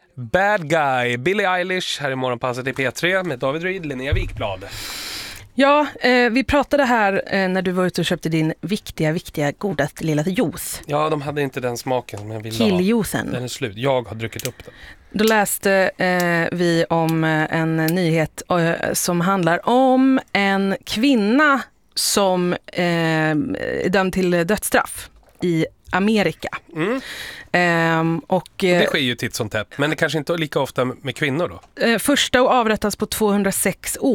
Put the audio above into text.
Bad Guy, Billie Eilish här i morgonpasset i P3 med David Ryd, Linnea Wikblad. Ja, vi pratade här när du var ute och köpte din viktiga, godaste lilla juice. Ja, de hade inte den smaken som jag ville ha. Killjuicen. Den är slut, jag har druckit upp den. Då läste vi om en nyhet som handlar om en kvinna som är dömd till dödsstraff i Amerika. Det sker ju titt som tätt, men det kanske inte lika ofta med kvinnor då. Första och avrättas på 206 år.